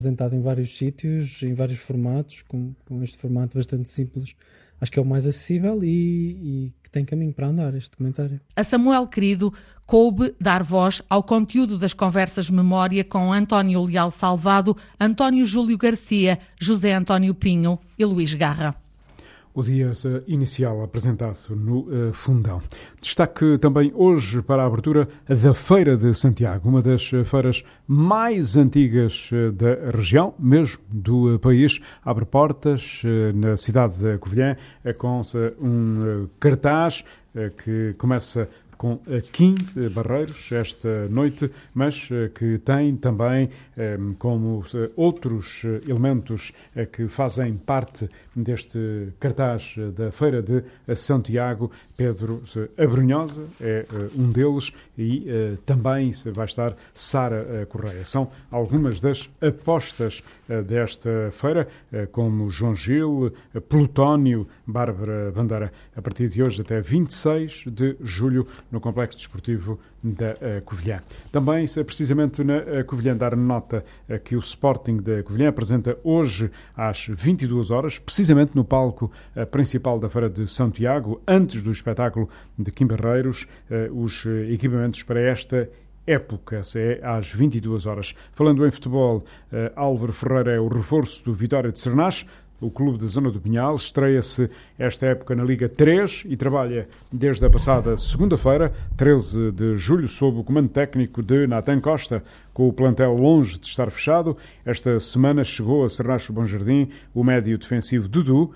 Apresentado em vários sítios, em vários formatos, com este formato bastante simples. Acho que é o mais acessível e que tem caminho para andar este documentário. A Samuel Querido coube dar voz ao conteúdo das conversas memória com António Leal Salvado, António Júlio Garcia, José António Pinho e Luís Garra. O dia inicial apresentado no Fundão. Destaque também hoje para a abertura da Feira de Santiago, uma das feiras mais antigas da região, mesmo do país. Abre portas na cidade de Covilhã com um cartaz que começa com 15 barreiros esta noite, mas que tem também como outros elementos que fazem parte deste cartaz da Feira de Santiago. Pedro Abrunhosa é um deles e também vai estar Sara Correia. São algumas das apostas desta feira, como João Gil, Plutónio, Bárbara Bandeira, a partir de hoje até 26 de julho, no Complexo Desportivo da Covilhã. Também, precisamente na Covilhã, dar nota que o Sporting da Covilhã apresenta hoje às 22 horas, precisamente no palco principal da Feira de Santiago, antes do espetáculo de Kim Barreiros, os equipamentos para esta época, é às 22 horas. Falando em futebol, Álvaro Ferreira é o reforço do Vitória de Sernás. O clube da Zona do Pinhal estreia-se esta época na Liga 3 e trabalha desde a passada segunda-feira, 13 de julho, sob o comando técnico de Nathan Costa, com o plantel longe de estar fechado. Esta semana chegou a Sernacho Bom Jardim o médio defensivo Dudu,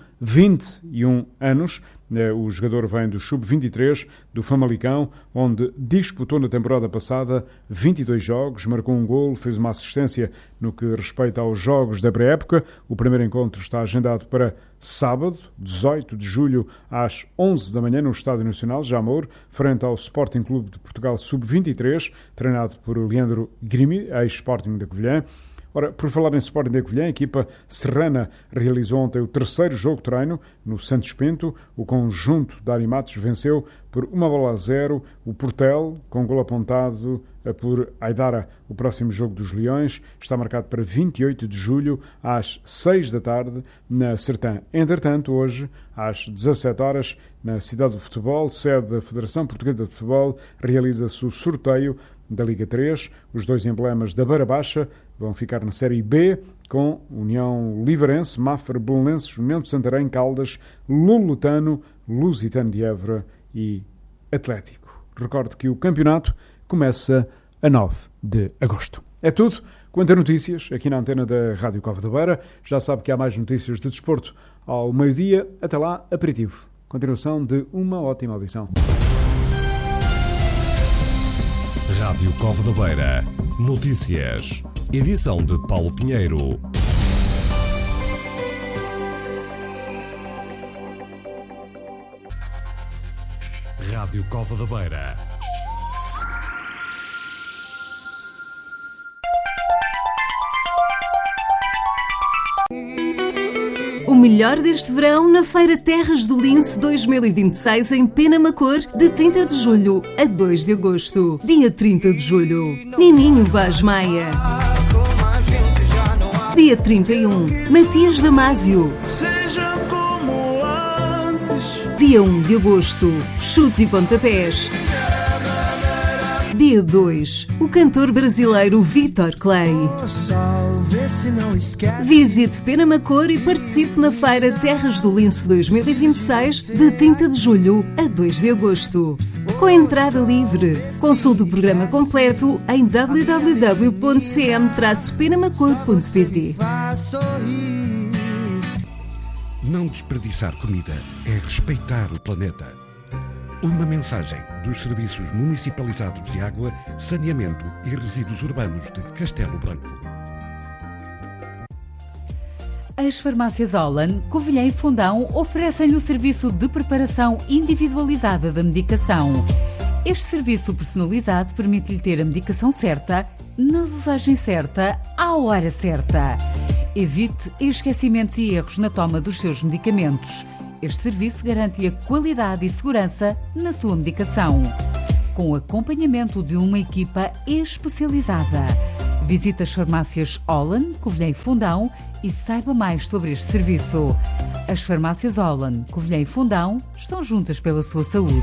21 anos. O jogador vem do Sub-23 do Famalicão, onde disputou na temporada passada 22 jogos, marcou um golo, fez uma assistência no que respeita aos jogos da pré-época. O primeiro encontro está agendado para sábado, 18 de julho, às 11 da manhã, no Estádio Nacional, Jamor, frente ao Sporting Clube de Portugal Sub-23, treinado por Leandro Grimi, ex-Sporting da Covilhã. Ora, por falar em Sporting da Covilhã, a equipa serrana realizou ontem o terceiro jogo de treino no Santos Pinto. O conjunto de Arimatos venceu por 1-0 o Portel, com golo apontado por Aidara. O próximo jogo dos Leões está marcado para 28 de julho, às 6 da tarde, na Sertã. Entretanto, hoje, às 17 horas, na Cidade do Futebol, sede da Federação Portuguesa de Futebol, realiza-se o sorteio da Liga 3. Os dois emblemas da Beira Baixa vão ficar na Série B, com União Livrense, Mafra, Belenenses, União de Santarém, Caldas, Luletano, Lusitano de Évora e Atlético. Recordo que o campeonato começa a 9 de agosto. É tudo quanto a notícias aqui na antena da Rádio Cova da Beira. Já sabe que há mais notícias de desporto ao meio-dia. Até lá, aperitivo. Continuação de uma ótima audição. Rádio Cova da Beira. Notícias. Edição de Paulo Pinheiro. Rádio Cova da Beira. O melhor deste verão na Feira Terras do Lince 2026 em Penamacor, de 30 de julho a 2 de agosto. Dia 30 de julho, Nininho Vaz Maia. Dia 31, Matias Damasio. Dia 1 de agosto, Chutes e Pontapés. Dia 2, o cantor brasileiro Vitor Clay. Visite Penamacor e participe na Feira Terras do Lince 2026, de 30 de julho a 2 de agosto. Com entrada livre. Consulte o programa completo em www.cm-penamacor.pt. Não desperdiçar comida é respeitar o planeta. Uma mensagem dos Serviços Municipalizados de Água, Saneamento e Resíduos Urbanos de Castelo Branco. As farmácias Holland, Covilhã e Fundão oferecem-lhe o serviço de preparação individualizada da medicação. Este serviço personalizado permite-lhe ter a medicação certa, na dosagem certa, à hora certa. Evite esquecimentos e erros na toma dos seus medicamentos. Este serviço garante-lhe a qualidade e segurança na sua medicação, com o acompanhamento de uma equipa especializada. Visite as farmácias Holland, Covilhã e Fundão e saiba mais sobre este serviço. As farmácias Holland, Covilhã e Fundão estão juntas pela sua saúde.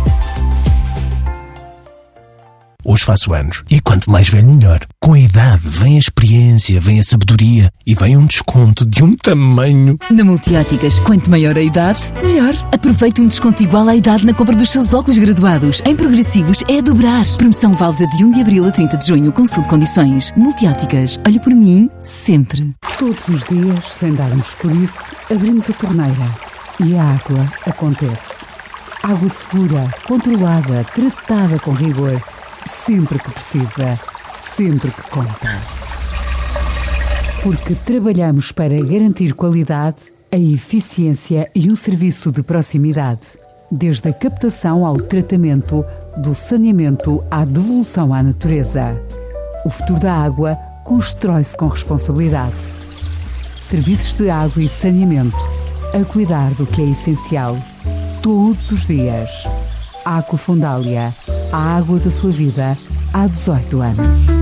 Hoje faço anos e quanto mais velho melhor. Com a idade vem a experiência, vem a sabedoria e vem um desconto de um tamanho. Na Multióticas, quanto maior a idade, melhor. Aproveite um desconto igual à idade na compra dos seus óculos graduados. Em progressivos é a dobrar. Promoção válida de 1 de abril a 30 de junho. Consulte condições. Multióticas, olhe por mim sempre. Todos os dias, sem darmos por isso, abrimos a torneira e a água acontece. Água segura, controlada, tratada com rigor. Sempre que precisa, sempre que conta. Porque trabalhamos para garantir qualidade, a eficiência e um serviço de proximidade. Desde a captação ao tratamento, do saneamento à devolução à natureza. O futuro da água constrói-se com responsabilidade. Serviços de água e saneamento, a cuidar do que é essencial, todos os dias. Aquafundália, a água da sua vida há 18 anos.